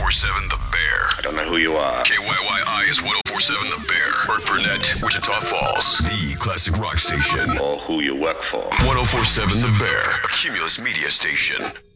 1047 The Bear. I don't know who you are. KYYI is 1047 The Bear. Burt Burnett, Wichita Falls. The classic rock station. Or who you work for. 1047 The Bear. A Cumulus media station.